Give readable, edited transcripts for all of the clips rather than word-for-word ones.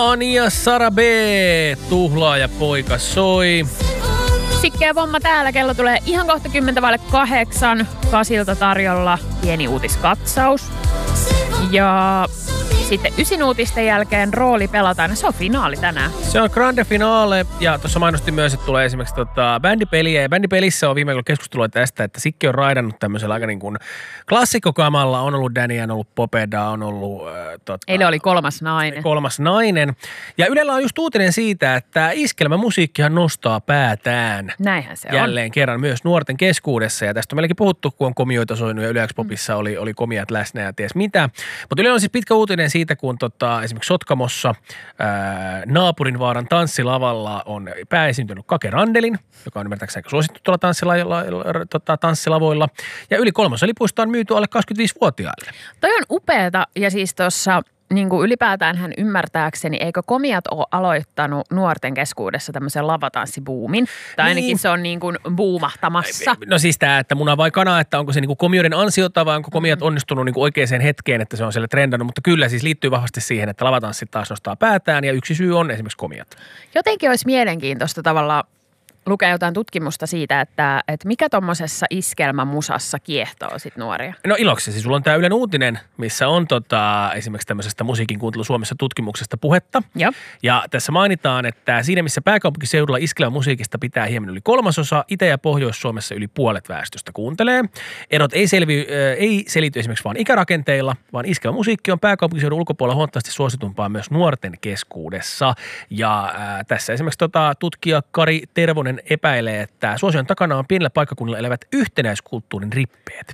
John ja Sara B. Tuhlaaja poika soi. Sikkeä pomma täällä. Kello tulee ihan kohta 7:50. Kasilta tarjolla pieni uutiskatsaus. Ja sitten 9 uutisten jälkeen rooli pelataan. Se on finaali tänään. Se on grande finale ja tuossa mainosti myös, että tulee esimerkiksi bändipeliä. Ja bändipelissä on viime viikolla keskustelua tästä, että Sikke on raidannut tämmöisellä aika niin kuin klassikkokamalla. On ollut Danny, on ollut Popeda, on ollut... Eilen oli kolmas nainen. Kolmas nainen. Ja Ylellä on just uutinen siitä, että iskelmämusiikkihan nostaa päätään. Näinhän se jälleen kerran myös nuorten keskuudessa. Ja tästä on meilläkin puhuttu, kun on komioita soinut ja Yle X Popissa oli komiat läsnä ja ties mitä. Mutta Ylellä on siis pitkä uutinen siitä, kun esimerkiksi Sotkamossa Naapurinvaaran tanssilavalla on pääesiintynyt Kake Randelin, joka on ymmärtääkseni aika suosittu tuolla tanssilavoilla. Ja yli 3 lipuista on myyty alle 25-vuotiaille. Toi on upeata ja siis tuossa niin kuin ylipäätään hän ymmärtääkseni, eikö komiat ole aloittanut nuorten keskuudessa tämmöisen lavatanssibuumin? Tai ainakin niin. Se on niin kuin buumahtamassa. No siis tämä, että muna vai kana, että onko se niin kuin komioiden ansiota vai onko komiat onnistunut niin kuin oikeaan hetkeen, että se on siellä trendannut. Mutta kyllä siis liittyy vahvasti siihen, että lavatanssit taas nostaa päätään ja yksi syy on esimerkiksi komiat. Jotenkin olisi mielenkiintoista tavallaan lukea jotain tutkimusta siitä, että mikä tommosessa iskelmämusassa kiehtoo sit nuoria. No iloksesi. Sulla on tää Ylen uutinen, missä on esimerkiksi tämmöisestä musiikin kuuntelu Suomessa tutkimuksesta puhetta. Ja tässä mainitaan, että siinä missä pääkaupunkiseudulla iskelmämusiikista pitää hieman yli 1/3, Itä- ja Pohjois-Suomessa yli puolet väestöstä kuuntelee. Erot ei selity esimerkiksi vain ikärakenteilla, vaan iskelmämusiikki on pääkaupunkiseudun ulkopuolella huomattavasti suositumpaa myös nuorten keskuudessa. Ja tässä esimerkiksi tutkija Kari Tervonen epäilee, että suosion takana on pienellä paikkakunnilla elävät yhtenäiskulttuurin rippeet.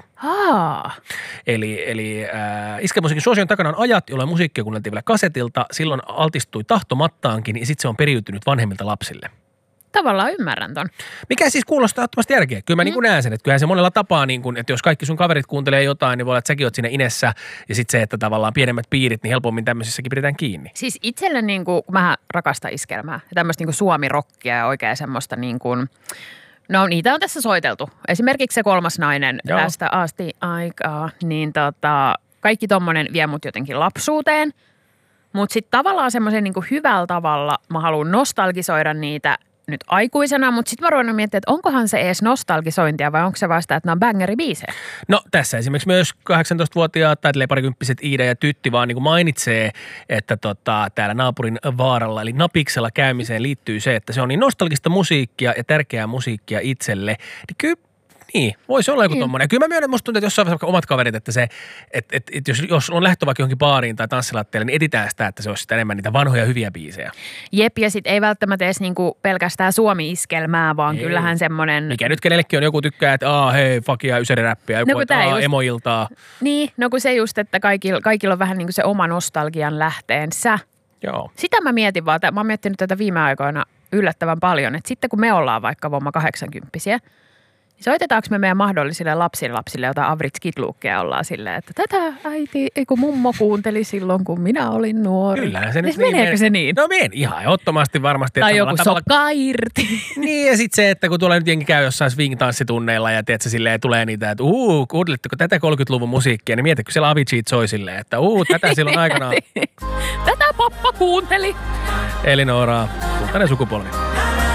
Eli iskelmämusiikin suosion takana on ajat, jolloin musiikkia kuunneltiin vielä kasetilta. Silloin altistui tahtomattaankin ja sitten se on periytynyt vanhemmilta lapsille. Tavallaan ymmärrän ton. Mikä siis kuulostaa ottomasti järkeä. Kyllä mä niin kuin näen sen, että kyllähän se monella tapaa, niin kuin, että jos kaikki sun kaverit kuuntelee jotain, niin voi olla, että säkin oot siinä inessä. Ja sitten se, että tavallaan pienemmät piirit, niin helpommin tämmöisessäkin pidetään kiinni. Siis itselle niin kuin, mä rakastan iskelmää. Ja tämmöistä niin kuin suomirokkia ja oikein semmoista niin kuin, no niitä on tässä soiteltu. Esimerkiksi se 3. nainen tästä asti aikaa, niin kaikki tommonen vie mut jotenkin lapsuuteen. Mutta sitten tavallaan semmoisen niin kuin hyvällä tavalla mä haluan nostalgisoida niitä nyt aikuisena, mutta sitten mä ruvennut miettimään, että onkohan se edes nostalgisointia vai onko se vasta, että nämä on bangeribiisejä? No tässä esimerkiksi myös 18-vuotiaat tai parikymppiset Iida ja Tytti vaan niin kuin mainitsee, että täällä naapurin vaaralla eli Napiksella käymiseen liittyy se, että se on niin nostalgista musiikkia ja tärkeää musiikkia itselle. Niin kyllä niin, voisi olla joku tommoinen. Kyllä mä myönnän, musta tuntuu, että jossain vaiheessa omat kaverit, että se, että jos on lähtö vaikka johonkin baariin tai tanssilattialle, niin etitään sitä, että se olisi sitä enemmän niitä vanhoja hyviä biisejä. Jep, ja sit ei välttämättä edes niinku pelkästään Suomi-iskelmää, vaan kyllähän semmoinen... Mikä nyt kenellekin on joku tykkää, että hei, fakia, ysäriräppiä, joku emoiltaa. Niin, no kun se just, että kaikilla on vähän niin kuin se oma nostalgian lähteensä. Joo. Sitä mä mietin vaan, mä oon miettinyt tätä viime aikoina yllättävän paljon, että sitten kun me ollaan vaikka vomma 80-vuotiaita, soitetaanko me meidän mahdollisille lapsille jotain Average Kid-luukkeja ollaan silleen, että tätä äiti, kun mummo kuunteli silloin, kun minä olin nuori. Kyllähän se nyt meneekö se niin? No menen ihan ehdottomasti varmasti. Tai joku sokka irti. Niin ja sitten se, että kun tulee nyt jengi käy jossain swing-tanssitunneilla ja tiedätkö silleen tulee niitä, että kuuntelitteko tätä 30-luvun musiikkia, niin mietitkö siellä Avicii soi silleen, että tätä silloin aikanaan. Tätä pappa kuunteli. Elinora, kultainen sukupolvi.